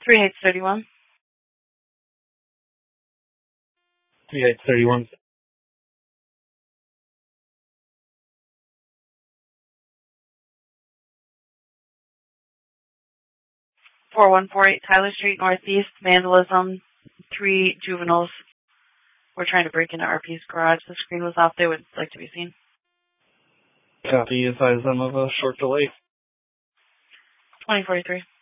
3831. 3831. 4148 Tyler Street Northeast, vandalism, 3 juveniles were trying to break into RP's garage. The screen was off. They would like to be seen. Copy. Advise them of a short delay. 2043.